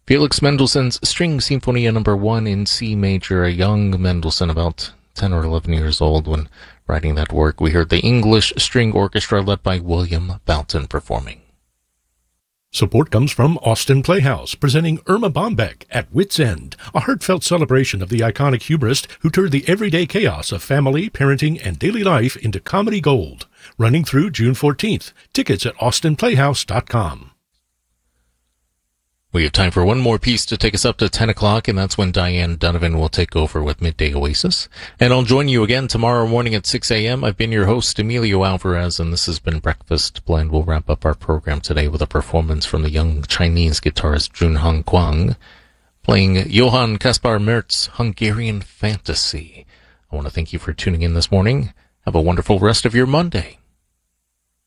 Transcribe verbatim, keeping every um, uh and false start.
Felix Mendelssohn's String Sinfonia number one in C major, a young Mendelssohn, about ten or eleven years old when writing that work. We heard the English String Orchestra led by William Boughton performing. Support comes from Austin Playhouse, presenting Irma Bombeck at Wit's End, a heartfelt celebration of the iconic humorist who turned the everyday chaos of family, parenting, and daily life into comedy gold. Running through June fourteenth. Tickets at austin playhouse dot com. We have time for one more piece to take us up to ten o'clock, and that's when Diane Donovan will take over with Midday Oasis. And I'll join you again tomorrow morning at six a.m. I've been your host, Emilio Alvarez, and this has been Breakfast Blend. We'll wrap up our program today with a performance from the young Chinese guitarist Junhong Kwang, playing Johann Caspar Mertz's Hungarian Fantasy. I want to thank you for tuning in this morning. Have a wonderful rest of your Monday.